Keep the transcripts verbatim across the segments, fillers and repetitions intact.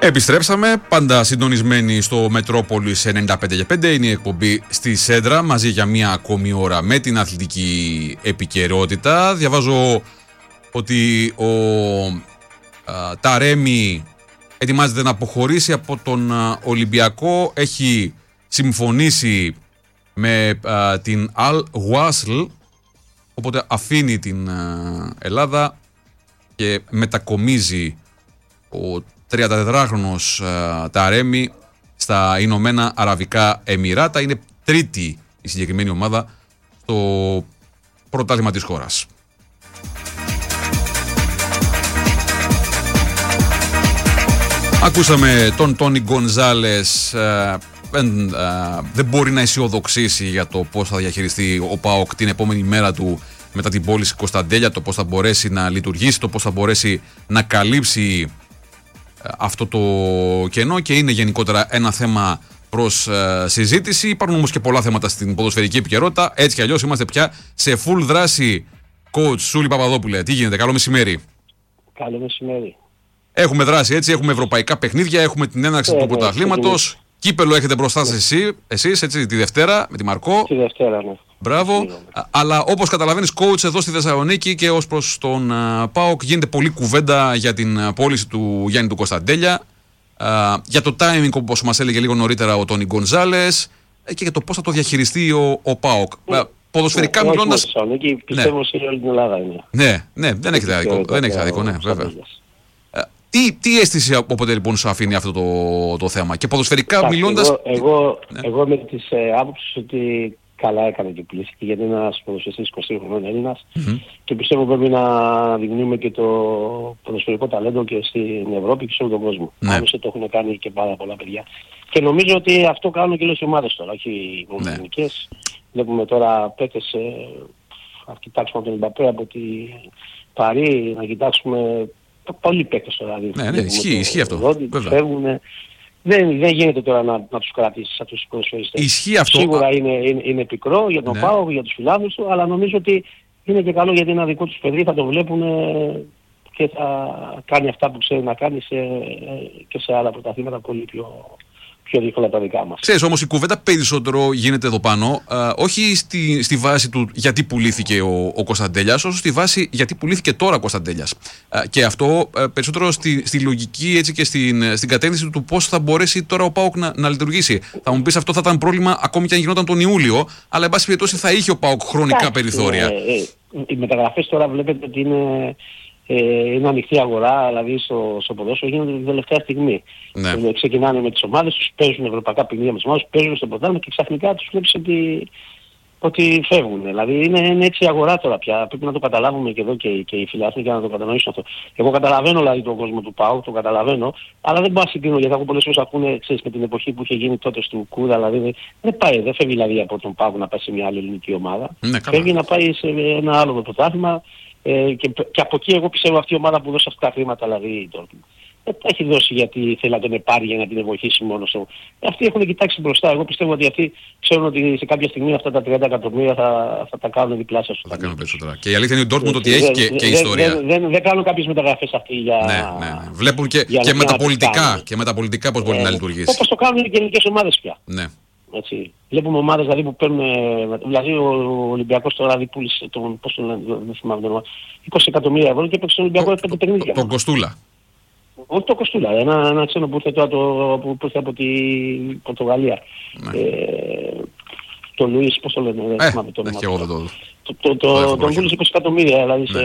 Επιστρέψαμε, πάντα συντονισμένοι στο Μετρόπολης ενενήντα πέντε και πέντε. Είναι η εκπομπή στη Σέντρα, μαζί για μία ακόμη ώρα με την αθλητική επικαιρότητα. Διαβάζω ότι ο α, Ταρέμι ετοιμάζεται να αποχωρήσει από τον α, Ολυμπιακό. Έχει συμφωνήσει με α, την Al Wasl, οπότε αφήνει την α, Ελλάδα και μετακομίζει ο τριαντατετράχρονος uh, Ταρέμι στα Ηνωμένα Αραβικά Εμιράτα. Είναι τρίτη η συγκεκριμένη ομάδα στο πρωτάθλημα της χώρας. Ακούσαμε τον Τόνι Γκονζάλες. Uh, δεν, uh, δεν μπορεί να αισιοδοξήσει για το πώς θα διαχειριστεί ο ΠΑΟΚ την επόμενη μέρα του μετά την πώληση Κωνσταντέλια, το πώς θα μπορέσει να λειτουργήσει, το πώς θα μπορέσει να καλύψει αυτό το κενό, και είναι γενικότερα ένα θέμα προς ε, συζήτηση. Υπάρχουν όμως και πολλά θέματα στην ποδοσφαιρική επικαιρότητα. Έτσι κι αλλιώς είμαστε πια σε full δράση. Coach Σούλη Παπαδόπουλε, τι γίνεται? Καλό μεσημέρι. Καλό μεσημέρι. Έχουμε δράση, έτσι, έχουμε ευρωπαϊκά παιχνίδια, έχουμε την έναρξη ε, του πρωταθλήματος. Κύπελο έχετε μπροστά σας εσύ, εσείς, έτσι, τη Δευτέρα με τη Μαρκό. Τη Δευτέρα, ναι. Μπράβο. Ναι. Αλλά όπως καταλαβαίνεις, coach, εδώ στη Θεσσαλονίκη και ως προς τον uh, ΠΑΟΚ γίνεται πολλή κουβέντα για την uh, πώληση του Γιάννη του Κωνσταντέλια, uh, για το timing, όπως μας έλεγε λίγο νωρίτερα ο Τόνι Γκονζάλες, και για το πώς θα το διαχειριστεί ο, ο ΠΑΟΚ. Ναι. Uh, ποδοσφαιρικά ναι, μιλώντας. Θεσσαλονίκη, πιστεύω ναι. σε όλη την Ελλάδα είναι. Ναι, ναι, δεν έχετε άδικο. Δεν έχετε άδικο, ναι, βέβαια. Τι, τι αίσθηση οπότε λοιπόν σου αφήνει αυτό το, το θέμα? Και ποδοσφαιρικά μιλώντας. Εγώ, εγώ, ναι. εγώ με τις ε, άποψεις ότι καλά έκανε και πλήθηκε, γιατί είναι ένας ποδοσφαιριστής είκοσι χρονών Έλληνας mm-hmm. και πιστεύω πρέπει να δεικνύουμε και το ποδοσφαιρικό ταλέντο και στην Ευρώπη και σε όλο τον κόσμο. Ναι. Άλλωστε το έχουν κάνει και πάρα πολλά παιδιά. Και νομίζω ότι αυτό κάνουν και όλες οι ομάδες τώρα, όχι μόνο οι εθνικές. Βλέπουμε τώρα παίκτες, ε, να κοιτάξουμε από τον Εμπαπέ, από τη Παρί, να κοιτάξουμε πολλοί παίκτες τώρα. Ναι, ναι, ισχύει, ισχύει αυτό. Φεύγουν. Δεν, δεν γίνεται τώρα να, να τους κρατήσεις αυτούς τους ποδοσφαιριστές. Ισχύει αυτό. Σίγουρα είναι, είναι, είναι πικρό για τον ναι. ΠΑΟΚ, για τους φιλάθλους του, αλλά νομίζω ότι είναι και καλό γιατί είναι ένα δικό τους παιδί, θα το βλέπουν και θα κάνει αυτά που ξέρει να κάνει σε, και σε άλλα πρωταθλήματα πολύ πιο, πιο δύσκολα τα δικά μας. Ξέρεις όμως, η κουβέντα περισσότερο γίνεται εδώ πάνω, α, όχι στη, στη βάση του γιατί πουλήθηκε ο, ο Κωνσταντέλιας, όσο στη βάση γιατί πουλήθηκε τώρα ο Κωνσταντέλιας. Α, και αυτό α, περισσότερο στη, στη λογική, έτσι, και στην, στην κατεύθυνση του πώς θα μπορέσει τώρα ο ΠΑΟΚ να, να λειτουργήσει. Θα μου πεις, αυτό θα ήταν πρόβλημα ακόμη και αν γινόταν τον Ιούλιο, αλλά εν πάση περιπτώσει θα είχε ο ΠΑΟΚ χρονικά Ά, περιθώρια. Ε, ε, οι μεταγραφές τώρα βλέπετε ότι είναι... Ε, είναι ανοιχτή αγορά, δηλαδή στο, στο ποδόσφαιρο γίνονται την τελευταία στιγμή. Ναι. Ε, ξεκινάνε με τις ομάδες τους, παίζουν ευρωπαϊκά παιχνίδια με τις ομάδες, παίζουν στο πρωτάθλημα και ξαφνικά τους βλέπεις ότι, ότι φεύγουν. Δηλαδή είναι, είναι έτσι η αγορά τώρα πια. Πρέπει να το καταλάβουμε και εδώ και, και οι φιλάθλοι για να το κατανοήσουν αυτό. Εγώ καταλαβαίνω δηλαδή τον κόσμο του ΠΑΟΚ, το καταλαβαίνω, αλλά δεν πάω να συγκρίνω, γιατί έχω πολλές φορές ακούνε, ξέρεις, με την εποχή που είχε γίνει τότε στο Κούδα, δηλαδή δεν, δεν πάει, δεν φεύγει δηλαδή από τον ΠΑΟΚ να πάει σε μια άλλη ελληνική ομάδα. Ναι, φεύγει να πάει σε ένα άλλο πρωτάθλημα. Ε, και, και από εκεί εγώ πιστεύω αυτή η ομάδα που δώσει αυτά τα χρήματα, δηλαδή το, δεν τα έχει δώσει γιατί θέλει να τον πάρει για να την βοηθήσει μόνο του. Αυτοί έχουν κοιτάξει μπροστά. Εγώ πιστεύω ότι αυτοί ξέρουν ότι σε κάποια στιγμή αυτά τα τριάντα εκατομμύρια θα, θα τα κάνουν διπλάσια σου. Θα κάνουν περισσότερα. Και η αλήθεια είναι ότι ότι έχει και, και ιστορία. Δεν, δεν, δεν κάνουν κάποιες μεταγραφές αυτοί για. Ναι, ναι, ναι. Βλέπουν και, και, με τα πολιτικά, και με τα πολιτικά πώς μπορεί ε, να λειτουργήσει. Όπως το κάνουν και οι ελληνικές ομάδες πια. Ναι. Έτσι. Βλέπουμε ομάδες δηλαδή, που παίρνουν, δηλαδή ο Ολυμπιακός τώρα δηλαδή πούλησε τον, πώς τον λένε, δεν θυμάμαι τον όνομα, είκοσι εκατομμύρια ευρώ και έπαιξε τον Ολυμπιακό πέντε παιχνίδια. Τον Κοστούλα. Όχι τον Κοστούλα, ένα, ένα ξένο που ήρθε τώρα το, που, που ήρθε από την Πορτογαλία. Ναι. Ε, τον Λουίς, πώς το λένε, δεν ε, θυμάμαι τον όνομα. Το, το, το, το, τον πούλησε είκοσι εκατομμύρια, δηλαδή σε,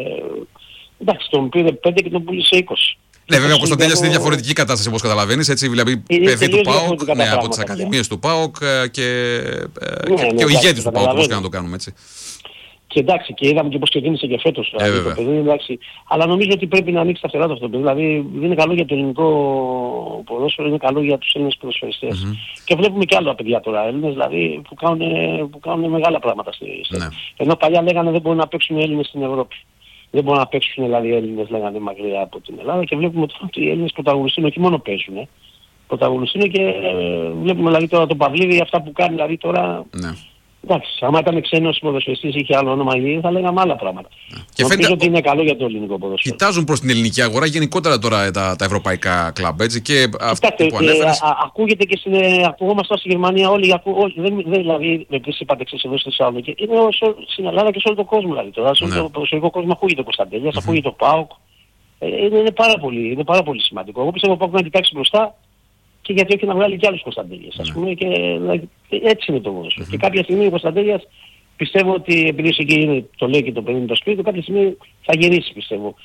εντάξει, τον πήρε πέντε και τον πούλησε είκοσι. Ναι, βέβαια ο Κωνσταντέλιας είναι διαφορετική κατάσταση, όπως καταλαβαίνεις, έτσι, δηλαδή παιδί του ΠΑΟΚ, ναι, από τις ακαδημίες του ΠΑΟΚ και, ναι, και, ναι, και ο ηγέτης του ΠΑΟΚ, όπως και να το κάνουμε έτσι. Και εντάξει, και είδαμε και πώς ξεκίνησε και φέτος ε, το παιδί, εντάξει. Αλλά νομίζω ότι πρέπει να ανοίξει τα φτερά του αυτό το παιδί. Δηλαδή δεν είναι καλό για το ελληνικό ποδόσφαιρο, είναι καλό για τους Έλληνες ποδοσφαιριστές. Mm-hmm. Και βλέπουμε και άλλα παιδιά τώρα, Έλληνες δηλαδή, που κάνουν, που κάνουν μεγάλα πράγματα στη ναι. Ενώ παλιά λέγανε δεν μπορούν να παίξουν οι Έλληνες στην Ευρώπη. Δεν μπορούν να παίξουν δηλαδή οι Έλληνες, λέγανε, μακριά από την Ελλάδα, και βλέπουμε ότι οι Έλληνες πρωταγωνιστούν, όχι μόνο παίζουν. Ε. Πρωταγωνιστούν και ε, βλέπουμε δηλαδή τώρα τον Παυλίδη, αυτά που κάνει δηλαδή τώρα. Ναι. Εντάξει, άμα ήταν ξένος ποδοσφαιριστής, είχε άλλο όνομα, θα λέγαμε άλλα πράγματα. Και νομίζω φαίνεται ότι είναι καλό για το ελληνικό ποδοσφαίρο. Κοιτάζουν προς την ελληνική αγορά γενικότερα τώρα τα, τα ευρωπαϊκά κλαμπ, έτσι, και αυτό που ανέφερες. Ε, α, ακούγεται και στην, ε, ακουγόμαστε στη Γερμανία όλοι, ακού, όλοι δεν, δεν, δηλαδή, επίσης είπατε εξής εδώ στη Θεσσαλονίκη, είναι όσο, στην Ελλάδα και σε όλο τον κόσμο, δηλαδή, τώρα, σε όλο ναι. τον ποδοσφαιρικό κόσμο ακούγεται ο Κωνσταντέλιας, mm-hmm. ακούγεται ο ΠΑΟΚ, ε, είναι, είναι, πάρα πολύ, είναι πάρα πολύ σημαντικό. Εγώ πιστεύω ότι ο ΠΑΟΚ να κοιτάξει μπροστά και γιατί όχι να βγάλει και άλλους Κωνσταντέλιας, ας πούμε, και, δηλαδή, έτσι είναι το ποδοσφαίρο. Mm-hmm. Και κάποια στιγμή ο Κωνσταντέλιας πιστεύω ότι επειδή εκεί είναι, το λέει και το παιδί με το σπίτι του, κάποια στιγμή θα γυρίσει, πιστεύω,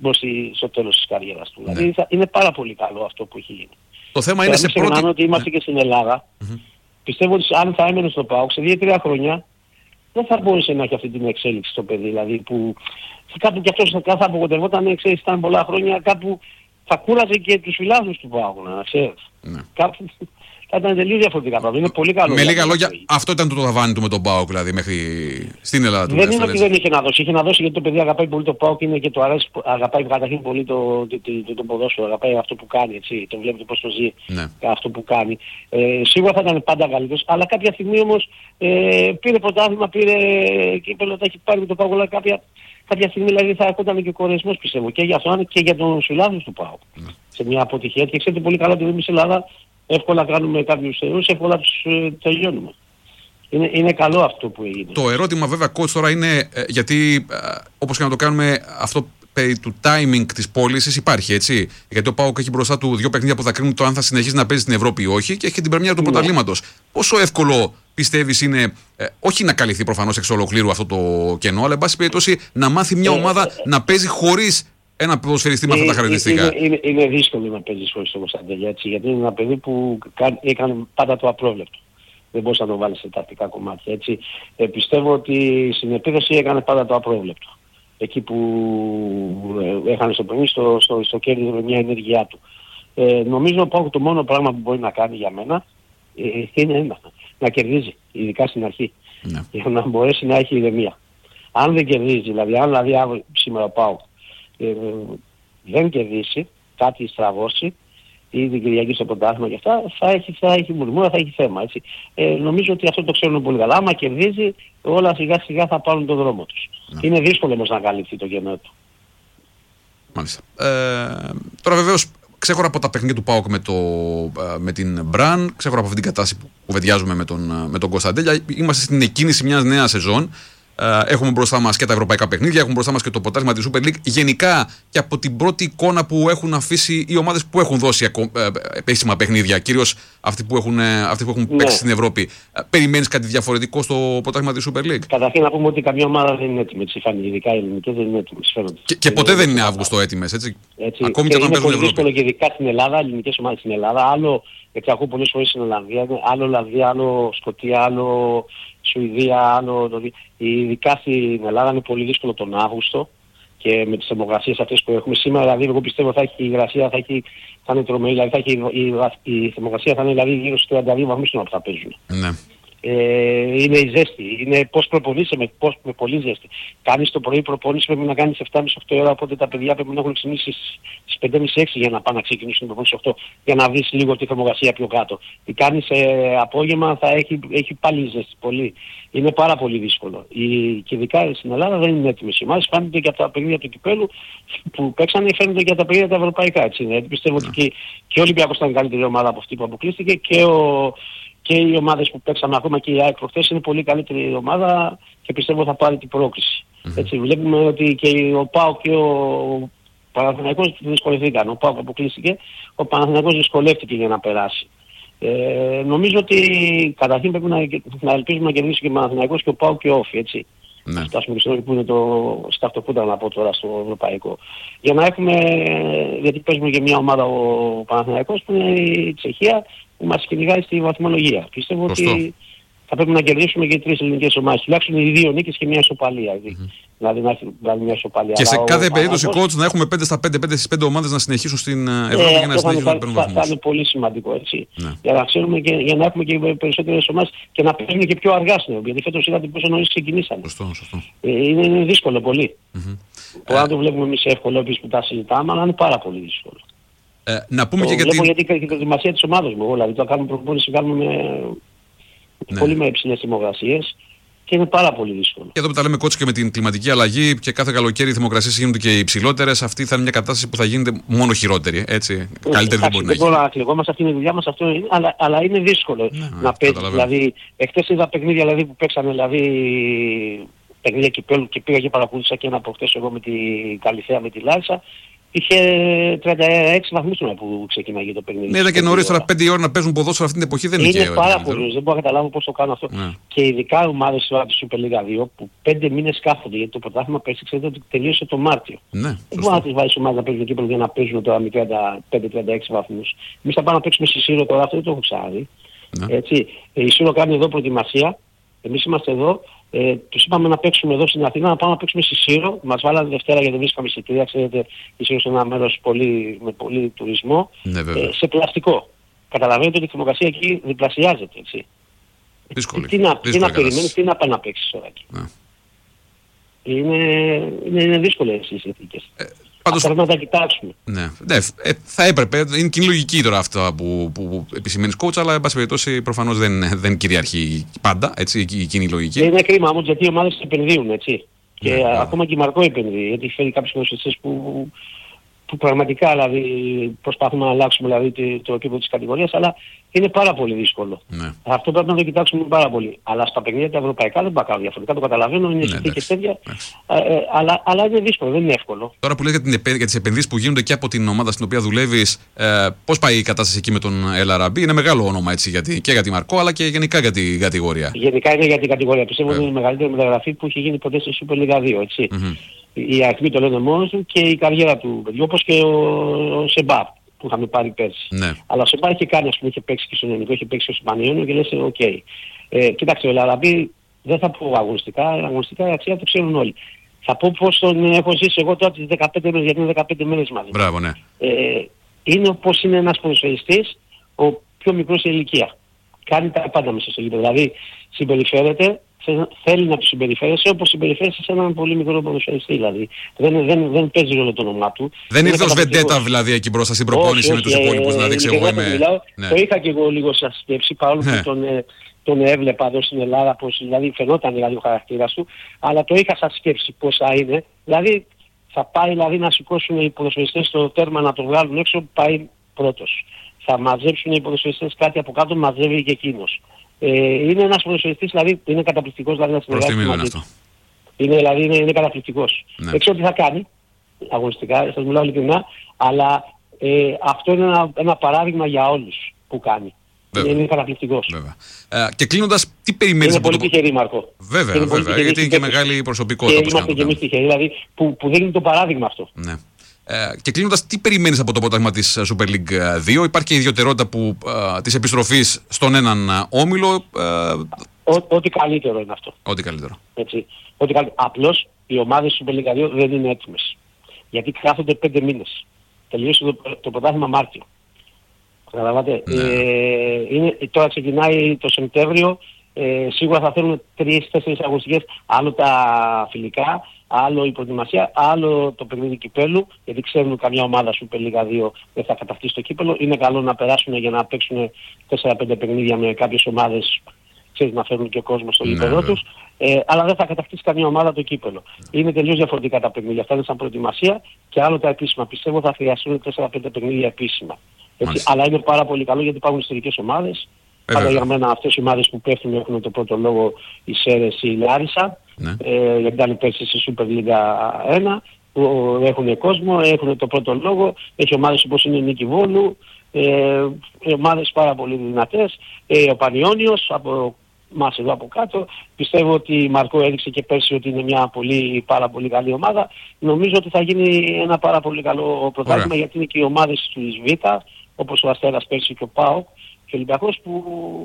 στο τέλος της καριέρας του. Ναι. Δηλαδή θα, είναι πάρα πολύ καλό αυτό που έχει γίνει. Το θέμα και είναι σε πρώτη... ότι είμαστε ναι. και στην Ελλάδα. Mm-hmm. Πιστεύω ότι αν θα έμενε στο ΠΑΟΚ σε δύο τρία χρόνια δεν θα μπορούσε να έχει αυτή την εξέλιξη στο παιδί. Δηλαδή που κάπου κι αυτός θα απογοητευόταν, εξέλιξη ήταν πολλά χρόνια, κάπου θα κούραζε και τους φιλάθλους του ΠΑΟΚ, να ξέρεις. Ναι. Κάπου... θα ήταν τελείως διαφορετικά πράγματα. Είναι πολύ καλό. Με λίγα λόγια, αυτό ήταν το ταβάνι του με τον ΠΑΟΚ, δηλαδή μέχρι στην Ελλάδα. Δεν είναι ότι δεν είχε να δώσει. Είχε να δώσει γιατί το παιδί αγαπάει πολύ το ΠΑΟΚ, είναι και το αρέσει, αγαπάει καταρχήν πολύ το, το, το, το ποδόσφαιρο, αγαπάει αυτό που κάνει, έτσι. Το βλέπετε πώς το ζει, ναι. αυτό που κάνει. Ε, σίγουρα θα ήταν πάντα καλύτερος, αλλά κάποια στιγμή όμως ε, πήρε πρωτάθλημα, πήρε κύπελλο, τα έχει πάρει με το ΠΑΟΚ, αλλά κάποια, κάποια στιγμή δηλαδή θα έρχονταν και ο κορεσμός, πιστεύω, και για αυτόν και για τον φιλάθλους του ΠΑΟΚ. Ναι. Σε μια αποτυχία. Και ξέρετε πολύ καλά ότι εμείς στην Ελλάδα εύκολα κάνουμε κάποιους θεούς, εύκολα τους ε, τελειώνουμε. Είναι, είναι καλό αυτό που έγινε. Το ερώτημα βέβαια, coach, τώρα είναι ε, γιατί ε, όπως και να το κάνουμε, αυτό περί του timing της πώλησης υπάρχει, έτσι. Γιατί ο ΠΑΟΚ έχει μπροστά του δύο παιχνίδια που θα κρίνουν το αν θα συνεχίσει να παίζει στην Ευρώπη ή όχι, και έχει και την πρεμιέρα του ναι. πρωταθλήματος. Πόσο εύκολο πιστεύεις είναι, ε, όχι να καλυφθεί προφανώς εξ ολοκλήρου αυτό το κενό, αλλά εν πάση περιπτώσει να μάθει μια ομάδα ε, να παίζει χωρίς ένα ποδοσφαιριστή με αυτά τα χαρακτηριστικά? Είναι, είναι, είναι δύσκολο να παίζεις χωρίς τον Κωνσταντέλια, έτσι, γιατί είναι ένα παιδί που έκανε πάντα το απρόβλεπτο. Δεν μπορείς να το βάλεις σε τακτικά κομμάτια, έτσι. Ε, πιστεύω ότι στην επίδοση έκανε πάντα το απρόβλεπτο. Εκεί που ε, έχανε στο παιχνίδι, στο, στο, στο κέρδη με μια ενέργειά του. Ε, νομίζω ότι το μόνο πράγμα που μπορεί να κάνει για μένα ε, είναι ένα, να κερδίζει, ειδικά στην αρχή. Ναι. Για να μπορέσει να έχει ηρεμία. Αν δεν κερδίζει, δηλαδή, αν δηλαδή αύριο σήμερα πάω Ε, δεν κερδίσει, κάτι στραβώσει ή την Κυριακή στο πρωτάθλημα και αυτά, θα έχει, θα έχει μουρμούρα, θα έχει θέμα, έτσι. Ε, νομίζω ότι αυτό το ξέρουν πολύ καλά. Άμα κερδίζει, όλα σιγά σιγά θα πάρουν τον δρόμο τους. Ναι. Είναι δύσκολο όμως να καλυφθεί το κενό του. Μάλιστα. Ε, τώρα βεβαίως, ξέχωρα από τα παιχνίδια του ΠΑΟΚ με, το, με την Μπραν, ξέχωρα από αυτή την κατάσταση που κουβεντιάζουμε με τον, με τον Κωνσταντέλια, είμαστε στην εκκίνηση μιας νέας σεζόν. Έχουμε μπροστά μας και τα ευρωπαϊκά παιχνίδια, έχουμε μπροστά μας και το πρωτάθλημα της Super League. Γενικά και από την πρώτη εικόνα που έχουν αφήσει οι ομάδες που έχουν δώσει επίσημα παιχνίδια, κυρίως αυτοί που έχουν, αυτοί που έχουν ναι. παίξει στην Ευρώπη, περιμένεις κάτι διαφορετικό στο πρωτάθλημα της Super League? Καταρχήν να πούμε ότι καμία ομάδα δεν είναι έτοιμη, έτσι φάνηκε, ειδικά οι ελληνικές δεν είναι έτοιμες. Και, και ποτέ δεν είναι Αύγουστο έτοιμες, έτσι. έτσι. Ακόμη και, και όταν παίζουν Ευρώπη. Είναι πολύ δύσκολο και ειδικά στην Ελλάδα, ελληνικές ομάδες στην Ελλάδα, άλλο, γιατί ακούω πολλές φορές στην Ολλανδία, άλλο Ολλανδία, άλλο Σκωτία, άλλο Σουηδία, άλλο... Ειδικά στην Ελλάδα είναι πολύ δύσκολο τον Αύγουστο και με τις θερμοκρασίες αυτές που έχουμε σήμερα, δηλαδή εγώ πιστεύω θα έχει η υγρασία, θα, έχει, θα είναι τρομερή, δηλαδή θα έχει, η, η, η θερμοκρασία θα είναι δηλαδή γύρω στους τριάντα δύο βαθμούς που θα παίζουν. Ναι. Ε, είναι η ζέστη, είναι πώς προπονείσαι με, πώς, με πολύ ζέστη. Κάνεις το πρωί προπόνηση, πρέπει να κάνεις επτά και μισή οκτώ ώρα, οπότε τα παιδιά πρέπει να έχουν ξυπνήσει στις πέντε και μισή έξι για να πάνε να ξεκινήσουν την προπόνηση οκτώ, για να δεις λίγο τη θερμοκρασία πιο κάτω. Τι κάνεις ε, απόγευμα θα έχει, έχει πάλι ζέστη, πολύ. Είναι πάρα πολύ δύσκολο. Η, και ειδικά στην Ελλάδα δεν είναι έτοιμες. Οι ομάδες φάνηκε και από τα παιχνίδια του κυπέλλου που παίξανε, φαίνονται και από τα παιχνίδια τα ευρωπαϊκά. Έτσι, δηλαδή, πιστεύω ότι και, και ο Ολυμπιακός ήταν καλύτερη ομάδα από αυτή που αποκλείστηκε και ο... Και οι ομάδες που παίξαμε ακόμα και η ΑΕΚ προχθές είναι πολύ καλύτερη ομάδα και πιστεύω θα πάρει την πρόκριση. Mm-hmm. Έτσι βλέπουμε ότι και ο ΠΑΟΚ και ο Παναθηναϊκός δυσκολευτήκαν. Ο ΠΑΟΚ αποκλείστηκε, ο Παναθηναϊκός δυσκολεύτηκε για να περάσει. Ε, νομίζω ότι καταρχήν πρέπει να, να ελπίζουμε να κερδίσει και ο Παναθηναϊκός και ο ΠΑΟΚ και ο Όφη, έτσι. Ναι. Να φτάσουμε και στο που είναι το σταυτοπούτα να πω τώρα στο ευρωπαϊκό. Για να έχουμε, γιατί παίζουμε και μια ομάδα ο Παναθηναϊκός που είναι η Τσεχία, που μας κυνηγάει στη βαθμολογία. Πιστεύω Προστό. ότι θα πρέπει να κερδίσουμε και τρεις ελληνικές ομάδες. Τουλάχιστον οι δύο νίκες και μια ισοπαλία. Mm-hmm. Δηλαδή να έχει δηλαδή μια ισοπαλία. Και σε κάθε περίπτωση, coach, να έχουμε πέντε στα πέντε, πέντε στις πέντε ομάδες να συνεχίσουν στην Ευρώπη ε, για να συνεχίσουν να παίρνουν βαθμούς. Θα είναι πολύ σημαντικό, έτσι. Ναι. Για να ξέρουμε και για να έχουμε και περισσότερες ομάδες και να παίζουν και πιο αργά στην Ευρώπη. Γιατί φέτος είδατε πόσο νωρίς ξεκινήσαμε. Σωστό, σωστό. Ε, είναι, είναι δύσκολο πολύ. Mm-hmm. Που αν το βλέπουμε εμείς εύκολο, επίσης που τα συζητάμε, αλλά είναι πάρα πολύ δύσκολο. Ε, να πούμε το και βλέπω γιατί... γιατί και τη σημασία της ομάδας μου. Δηλαδή το κάνουμε προπόνηση, κάνουμε με... Ναι. πολύ με υψηλές θερμοκρασίες. Και είναι πάρα πολύ δύσκολο. Και εδώ που τα λέμε κότσι και με την κλιματική αλλαγή και κάθε καλοκαίρι οι θερμοκρασίες γίνονται και υψηλότερες, αυτή θα είναι μια κατάσταση που θα γίνεται μόνο χειρότερη. Έτσι. Ε, Καλύτερη δεν μπορεί να γίνει. Δεν μπορούμε να κλεγόμαστε, αυτή είναι η δουλειά μας, αυτό είναι, αλλά, αλλά είναι δύσκολο ναι, να παίζει. Δηλαδή, εχθές είδα παιχνίδια δηλαδή, που παίξανε δηλαδή, παιχνίδια κυπέλλου και πήγα και παρακολούθησα και ένα από χτες εγώ με τη Καλυθέα με τη Λάρισα. Είχε τριάντα έξι βαθμούς που ξεκινάει το παιχνίδι. Ναι, είδα και νωρίς τώρα πέντε ώρα να παίζουν ποδόσφαιρο αυτή την εποχή δεν είναι. Είναι πάρα πολύ. Δεν μπορώ να καταλάβω πώς το κάνω αυτό. Ναι. Και ειδικά ομάδες τώρα της Super League δύο που πέντε μήνες κάθονται γιατί το πρωτάθλημα πέρσι ξέρετε ότι τελείωσε το Μάρτιο. Ναι, δεν μπορεί να τις βάλεις ομάδες να παίζουν εκεί για να παίζουν τώρα με τριάντα πέντε τριάντα έξι βαθμούς. Εμείς θα πάμε να παίξουμε στη Σύρο τώρα, αυτό δεν το έχω ξαναδεί. Ναι. Έτσι, η Σύρο κάνει εδώ προετοιμασία. Εμείς είμαστε εδώ. Ε, τους είπαμε να παίξουμε εδώ στην Αθήνα, να πάμε να παίξουμε στη Σύρο. Μας βάλανε Δευτέρα γιατί δεν βρίσκαμε εισιτήρια. Ξέρετε, η Σύρο είναι ένα μέρος πολύ, με πολύ τουρισμό. Ναι, ε, σε πλαστικό. Καταλαβαίνετε ότι η θερμοκρασία εκεί διπλασιάζεται. Έτσι. Δύσκολη. Τι να, τι να περιμένεις, τι να πάει να παίξεις τώρα εκεί. Ναι. Είναι, είναι, είναι δύσκολες οι συνθήκες. Ε, Πάντως, πρέπει να τα κοιτάξουμε. Ναι, ναι ε, θα έπρεπε. Είναι κοινή λογική τώρα αυτά που, που, που επισημαίνεις coach, αλλά εν πάση περιπτώσει προφανώς δεν, δεν κυριαρχεί πάντα έτσι, η κοινή λογική. Είναι κρίμα όμως γιατί οι ομάδες επενδύουν έτσι. Και ναι, ακόμα και η Μαρκό επενδύει. Γιατί φέρει κάποιους ποδοσφαιριστές που, που πραγματικά δηλαδή, προσπαθούμε να αλλάξουμε δηλαδή, το, το επίπεδο της κατηγορίας, αλλά είναι πάρα πολύ δύσκολο. Ναι. Αυτό πρέπει να το κοιτάξουμε πάρα πολύ. Αλλά στα παιχνίδια τα ευρωπαϊκά δεν πάει διαφορετικά, το καταλαβαίνω, είναι συνθήκες ναι, τέτοια, ε, αλλά, αλλά είναι δύσκολο, δεν είναι εύκολο. Τώρα που λες για, την, για τις επενδύσεις που γίνονται και από την ομάδα στην οποία δουλεύεις, ε, πώς πάει η κατάσταση εκεί με τον El Arabi? Είναι μεγάλο όνομα έτσι, γιατί, και για τη Μαρκό, αλλά και γενικά για την κατηγορία. Γενικά είναι για την κατηγορία. Πιστεύω ότι είναι η μεγαλύτερη μεταγραφή που έχει γίνει ποτέ στη Super League δύο. Έτσι. Mm-hmm. Οι αριθμοί το λένε μόνος του και η καριέρα του παιδιού, όπως και ο, ο Σεμπά που είχαμε πάρει πέρσι. Ναι. Αλλά ο Σεμπά είχε κάνει, ας πούμε, είχε παίξει και στον ελληνικό, είχε παίξει στο Ισπανιόνιο και λες, οκ. Okay. Ε, κοίταξε, ο El Arabi δεν θα πω αγωνιστικά, αγωνιστικά η αξία το ξέρουν όλοι. Θα πω πώς τον έχω ζήσει εγώ τώρα τις δεκαπέντε μέρες, γιατί είναι δεκαπέντε μέρες μαζί. Μπράβο, ναι. Ε, είναι όπως είναι ένας ποδοσφαιριστής, ο πιο μικρός σε ηλικία. Κάνει τα πάντα μέσα στο γήπεδο. Δηλαδή συμπεριφέρεται, θέλει να του συμπεριφέρεσαι όπως συμπεριφέρεσαι σε έναν πολύ μικρό ποδοσφαιριστή. Δηλαδή. Δεν, δεν, δεν παίζει ρόλο το όνομά του. Δεν ήρθε ως βεντέτα δηλαδή εκεί μπροστά στην προπόνηση με τους υπόλοιπους. Ε, δηλαδή ξέρω εγώ είμαι... Ναι. Το είχα και εγώ λίγο σαν σκέψη, παρόλο που ναι. τον, τον έβλεπα εδώ στην Ελλάδα, πως, δηλαδή φαινόταν δηλαδή ο χαρακτήρας του, αλλά το είχα σαν σκέψη πώς θα είναι. Δηλαδή θα πάει δηλαδή, να σηκώσουν οι ποδοσφαιριστές στο τέρμα να τον βγάλουν έξω, πάει πρώτος. Θα μαζέψουν οι ποδοσφαιριστές κάτι από κάτω, μαζεύει και εκείνος. Ε, είναι ένας ποδοσφαιριστής, δηλαδή είναι καταπληκτικός, δηλαδή να συνεργάζεται μαζί του. Είναι, δηλαδή είναι, είναι καταπληκτικός. Ναι. Δεν ξέρω τι θα κάνει αγωνιστικά, σας μιλάω ειλικρινά, αλλά ε, αυτό είναι ένα, ένα παράδειγμα για όλους που κάνει. Είναι, είναι καταπληκτικός. Ε, και κλείνοντας, τι περιμένεις είναι από πολύ το... τυχερή, Μάρκο. Βέβαια, είναι βέβαια, γιατί είναι και μεγάλη προσωπικότητα. Και είμαστε και εμείς τυχεροί, δηλαδή που, που δίνει το παράδειγμα αυτό. Ναι. Ε, και κλείνοντας, τι περιμένεις από το πρωτάθλημα της Super League δύο? Υπάρχει και η ιδιαιτερότητα που, ε, της επιστροφής στον έναν όμιλο. Ε, Ό,τι καλύτερο είναι αυτό. Ό,τι καλύτερο. Έτσι. Ό,τι καλύτερο. Απλώς οι ομάδες της Super League δύο δεν είναι έτοιμες. Γιατί κάθονται πέντε μήνες. Τελείωσε το, το πρωτάθλημα Μάρτιο. Καταλαβαίνετε. Ναι. Ε, είναι, τώρα ξεκινάει το Σεπτέμβριο. Ε, σίγουρα θα θέλουν τρεις τέσσερις αγωνιστικές, άλλο τα φιλικά, άλλο η προετοιμασία, άλλο το παιχνίδι κυπέλλου, γιατί ξέρουν καμιά ομάδα Super League δύο δεν θα κατακτήσει το κύπελλο. Είναι καλό να περάσουν για να παίξουν τέσσερα πέντε παιχνίδια με κάποιες ομάδες, ξέρεις, να φέρουν και κόσμο στο γήπεδο τους, ε, αλλά δεν θα κατακτήσει καμιά ομάδα το κύπελλο. Είναι τελείως διαφορετικά τα παιχνίδια. Αυτά είναι σαν προετοιμασία και άλλο τα επίσημα. Πιστεύω θα χρειαστούν τέσσερα πέντε παιχνίδια επίσημα. Έτσι, αλλά είναι πάρα πολύ καλό γιατί υπάρχουν ιστορικές ομάδες. Πάντα για μένα αυτές οι ομάδες που πέφτουν έχουν το πρώτο λόγο, οι Σέρες ή η Λάρισα, ναι. ε, γιατί ήταν πέρσι στη Super League ένα, που έχουν κόσμο, έχουν το πρώτο λόγο, έχει ομάδες όπως είναι η Νίκη Βόλου, ε, ομάδες πάρα πολύ δυνατές, ε, ο Πανιόνιος από μας εδώ από κάτω. Πιστεύω ότι η Μαρκό έδειξε και πέρσι ότι είναι μια πολύ, πάρα πολύ καλή ομάδα. Νομίζω ότι θα γίνει ένα πάρα πολύ καλό πρωτάθλημα, γιατί είναι και οι ομάδες του Ισβίτα, όπως ο Αστέρας πέρσι και ο ΠΑΟΚ και ο Ολυμπιακός που,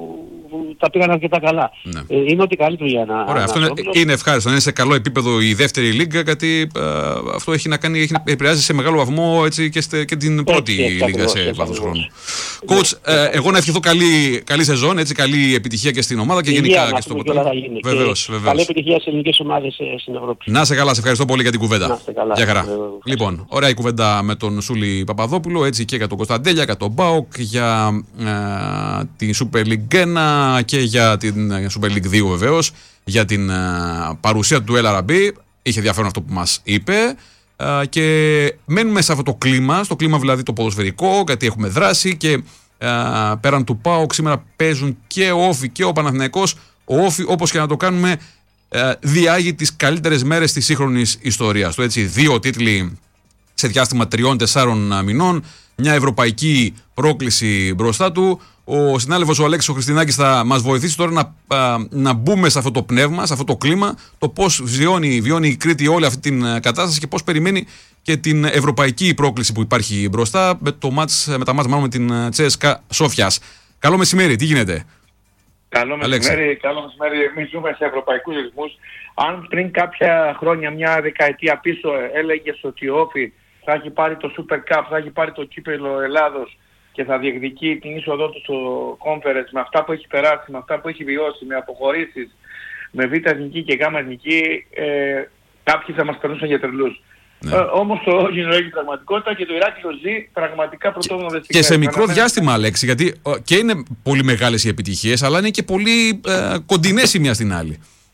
που τα πήγαν αρκετά καλά. Ναι. Ε, είναι ότι καλύτερο για να... Ωραία, αυτό είναι, είναι ευχάριστο, να είναι σε καλό επίπεδο η δεύτερη λίγκα, γιατί ε, αυτό έχει να κάνει, έχει να επηρεάζει σε μεγάλο βαθμό έτσι, και, στε, και την πρώτη έτσι, λίγα σε βάθος χρόνου. Coach, ε, εγώ να ευχηθώ καλή, καλή σεζόν, έτσι, καλή επιτυχία και στην ομάδα και γενικά και, και στο ποτέ. Βεβαίως, βεβαίως. Καλή επιτυχία σε ελληνικές ομάδες στην Ευρώπη. Να σε καλά, σε ευχαριστώ πολύ για την κουβέντα. Για χαρά. Λοιπόν, ωραία η κουβέντα με τον Σούλη Παπαδόπουλο, έτσι και για τον Κωνσταντέλια, για τον ΠΑΟΚ, για την Super League ένα και για την Super League δύο βεβαίως. για την παρουσία του Ελ Αραμπί. Είχε ενδιαφέρον αυτό που μας είπε. Και μένουμε σε αυτό το κλίμα, στο κλίμα δηλαδή το ποδοσφαιρικό, γιατί έχουμε δράση και πέραν του ΠΑΟΚ σήμερα παίζουν και ο Όφι και ο Παναθηναϊκός. Ο Όφι, όπως και να το κάνουμε, διάγει τις καλύτερες μέρες της σύγχρονης ιστορίας του. Έτσι, δύο τίτλοι σε διάστημα τριών τεσσάρων μηνών, μια ευρωπαϊκή πρόκληση μπροστά του. Ο συνάδελφος ο Αλέξης ο Χριστινάκης θα μας βοηθήσει τώρα να, να μπούμε σε αυτό το πνεύμα, σε αυτό το κλίμα, το πώς βιώνει, βιώνει η Κρήτη όλη αυτή την κατάσταση και πώς περιμένει και την ευρωπαϊκή πρόκληση που υπάρχει μπροστά με, το μάτς, με τα μάτς μάλλον με την Τσέσκα Σόφιας. Καλό μεσημέρι, τι γίνεται? Καλό μεσημέρι, καλό μεσημέρι. Εμείς ζούμε σε ευρωπαϊκούς ρυθμούς. Αν πριν κάποια χρόνια, μια δεκαετία πίσω, έλεγες ότι ο Όφι θα έχει πάρει το Super Cup, θα έχει πάρει το κύπελλο Ελλάδος και θα διεκδικεί την είσοδό του στο Conference με αυτά που έχει περάσει, με αυτά που έχει βιώσει, με αποχωρήσεις, με Β' εθνική και Γ' εθνική, ε, κάποιοι θα μας περνούσαν για τρελούς. Ναι. Ε, όμως το Όγινο έχει πραγματικότητα και το Ηράκλειο ζει πραγματικά πρωτόγνωρες στιγμές. Και σε μικρό διάστημα, Αλέξη, γιατί και είναι πολύ μεγάλες οι επιτυχίες, αλλά είναι και πολύ ε, κοντινές η μία στην άλλη.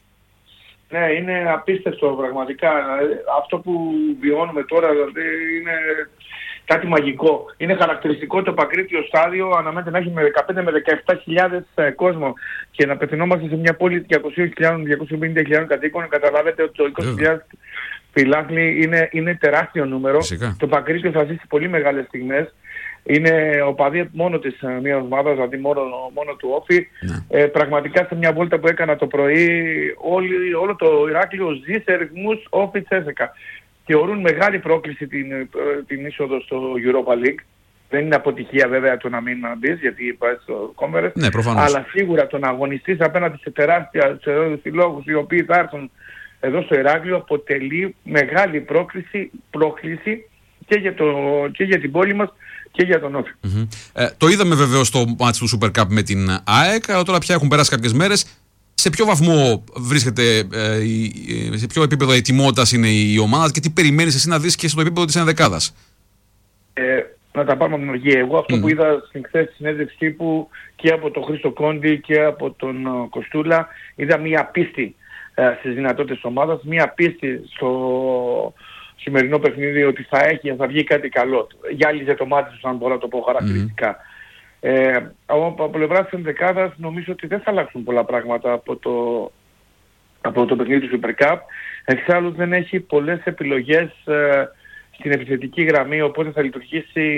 Ναι, είναι απίστευτο πραγματικά. Αυτό που βιώνουμε τώρα δηλαδή είναι κάτι μαγικό. Είναι χαρακτηριστικό το Παγκρίτιο στάδιο, αναμένεται να έχει με δεκαπέντε με δεκαεπτά χιλιάδες κόσμο και να απευθυνόμαστε σε μια πόλη διακόσιες χιλιάδες με διακόσιες πενήντα χιλιάδες κατοίκων. Καταλάβετε ότι το είκοσι χιλιάδες φιλάθλοι είναι, είναι τεράστιο νούμερο. Φυσικά. Το Παγκρίτιο θα ζήσει πολύ μεγάλες στιγμές. Είναι οπαδοί μόνο της μιας ομάδας, δηλαδή μόνο, μόνο του Όφι. Ναι. Ε, πραγματικά σε μια βόλτα που έκανα το πρωί, όλη, όλο το Ηράκλειο ζει σε ρυθμούς Όφι Τσέσεκα. Θεωρούν μεγάλη πρόκληση την, την είσοδο στο Europa League. Δεν είναι αποτυχία βέβαια το να μην μπεις, γιατί πάει στο Conference. Ναι, προφανώς. Αλλά σίγουρα το να αγωνιστείς απέναντι σε τεράστια συλλόγους οι οποίοι θα έρθουν εδώ στο Ηράκλειο αποτελεί μεγάλη πρόκληση, πρόκληση και, για το, και για την πόλη μας και για τον Όφι. Mm-hmm. Ε, το είδαμε βεβαίως στο μάτς του Super Cup με την ΑΕΚ, αλλά τώρα πια έχουν περάσει κάποιες μέρες. Σε ποιο βαθμό βρίσκεται, ε, ε, σε ποιο επίπεδο ετοιμότητας είναι η ομάδα και τι περιμένεις εσύ να δεις και στο επίπεδο της ενδεκάδας? Ε, να τα πάμε από την αρχή. Εγώ αυτό mm. που είδα στην χθες συνέντευξη τύπου και από τον Χρήστο Κόντι και από τον uh, Κοστούλα, είδα μία πίστη uh, στις δυνατότητες της ομάδας, μία πίστη στο σημερινό παιχνίδι ότι θα έχει, θα βγει κάτι καλό. Γυάλιζε το μάτι τους, αν μπορώ να το πω χαρακτηριστικά. Mm. Ε, από πλευρά της ενδεκάδας νομίζω ότι δεν θα αλλάξουν πολλά πράγματα από το, από το παιχνίδι του Super Cup. Εξάλλου δεν έχει πολλές επιλογές ε, στην επιθετική γραμμή, οπότε θα λειτουργήσει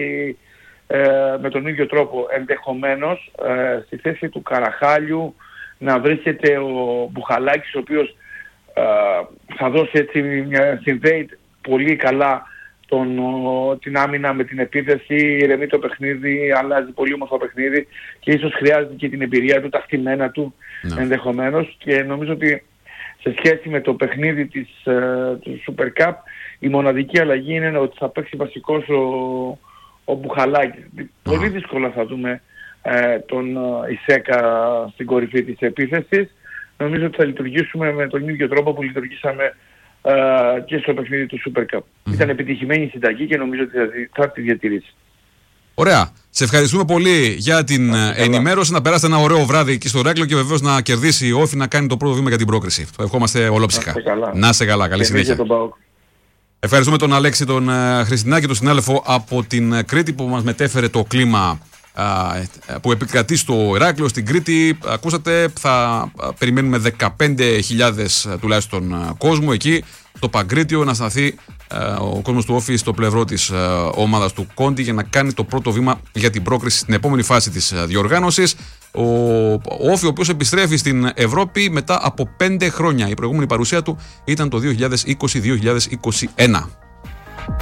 ε, με τον ίδιο τρόπο. Ενδεχομένως ε, στη θέση του Καραχάλιου να βρίσκεται ο Μπουχαλάκης, ο οποίος ε, θα δώσει έτσι μια συνδέει πολύ καλά Τον, ο, την άμυνα με την επίθεση, ηρεμεί το παιχνίδι, αλλάζει πολύ όμορφο παιχνίδι και ίσως χρειάζεται και την εμπειρία του, τα στημένα του ναι. ενδεχομένως, και νομίζω ότι σε σχέση με το παιχνίδι της, uh, του Super Cup η μοναδική αλλαγή είναι ότι θα παίξει βασικός ο, ο Μπουχαλάκης. Oh. Πολύ δύσκολα θα δούμε uh, τον uh, Ισέκα στην κορυφή της επίθεσης. Νομίζω ότι θα λειτουργήσουμε με τον ίδιο τρόπο που λειτουργήσαμε Uh, και στο παιχνίδι του Super Cup. Mm-hmm. Ήταν επιτυχημένη η συνταγή και νομίζω ότι θα, θα τη διατηρήσει. Ωραία. Σε ευχαριστούμε πολύ για την Ά, ενημέρωση. Να περάσετε ένα ωραίο βράδυ εκεί στο Ηράκλειο και βεβαίως να κερδίσει η Όφι να κάνει το πρώτο βήμα για την πρόκριση. Το ευχόμαστε ολόψυχα. Να είστε καλά. Καλή συνέχεια. Ευχαριστούμε τον Αλέξη τον uh, Χριστινάκη, τον συνάδελφο από την uh, Κρήτη που μας μετέφερε το κλίμα που επικρατεί στο Ηράκλειο, στην Κρήτη. Ακούσατε, θα περιμένουμε δεκαπέντε χιλιάδες τουλάχιστον κόσμο εκεί, το Παγκρίτιο, να σταθεί ο κόσμος του Όφι στο πλευρό της ομάδας του Κόντι για να κάνει το πρώτο βήμα για την πρόκριση στην επόμενη φάση της διοργάνωσης. Ο Όφι, ο οποίος επιστρέφει στην Ευρώπη μετά από πέντε χρόνια. Η προηγούμενη παρουσία του ήταν το δύο χιλιάδες είκοσι με δύο χιλιάδες είκοσι ένα.